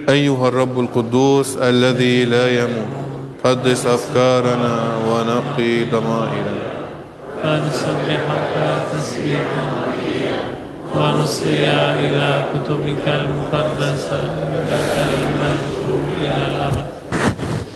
أيها الرب القدوس الذي لا يموت، قدس أفكارنا ونقي ضمائرنا، فنسبحك تسبيحا ونصغي إلى كتبك المقدسة لك المجد إلى الأبد.